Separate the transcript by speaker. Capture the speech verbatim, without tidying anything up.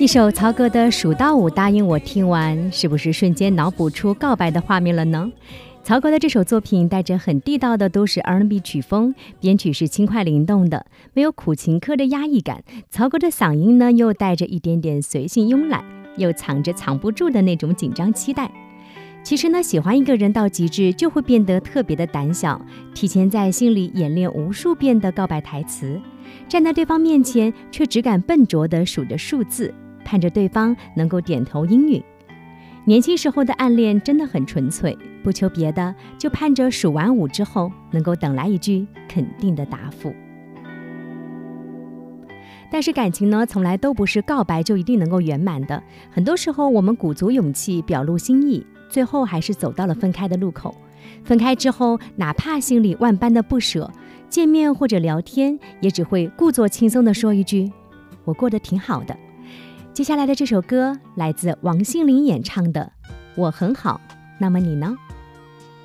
Speaker 1: 一首曹格的《数到五答应我》听完，是不是瞬间脑补出告白的画面了呢？曹格的这首作品带着很地道的都市 R and B 曲风，编曲是轻快灵动的，没有苦情歌的压抑感。曹格的嗓音呢，又带着一点点随性慵懒，又藏着藏不住的那种紧张期待。其实呢，喜欢一个人到极致，就会变得特别的胆小，提前在心里演练无数遍的告白台词，站在对方面前，却只敢笨拙地数着数字，盼着对方能够点头应允。年轻时候的暗恋真的很纯粹，不求别的，就盼着数完五之后能够等来一句肯定的答复。但是感情呢，从来都不是告白就一定能够圆满的，很多时候我们鼓足勇气表露心意，最后还是走到了分开的路口。分开之后，哪怕心里万般的不舍，见面或者聊天也只会故作轻松地说一句我过得挺好的。接下来的这首歌来自王心凌演唱的《我很好，那么你呢》。